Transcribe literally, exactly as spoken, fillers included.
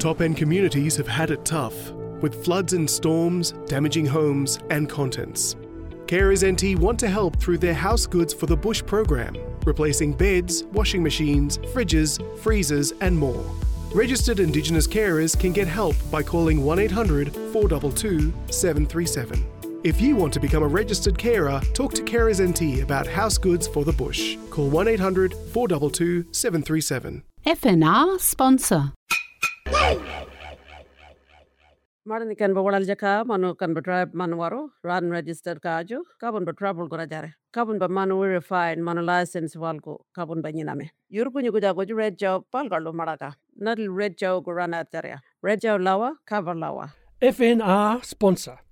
Top-end communities have had it tough, with floods and storms damaging homes and contents. Carers N T want to help through their House Goods for the Bush program, replacing beds, washing machines, fridges, freezers and more. Registered Indigenous carers can get help by calling one eight hundred four two two seven three seven. If you want to become a registered carer, talk to Carers N T about House Goods for the Bush. Call one eight hundred four two two seven three seven. F N R sponsor. Marani kan ba walal jaka manu kan ba tribe manwaro ran registered kajo kabun ba travel gora jare kabun ba manu verified manu license walko kabun ba nyiname yurku nyugo jago ju red job pal garlo maraka nadil red job go ran at area red job lawa cover lawa F N R sponsor.